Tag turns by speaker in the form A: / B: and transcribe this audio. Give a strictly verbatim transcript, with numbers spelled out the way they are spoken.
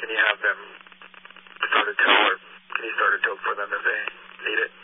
A: can you have them start a tow, or can you start a tow for them if they need it?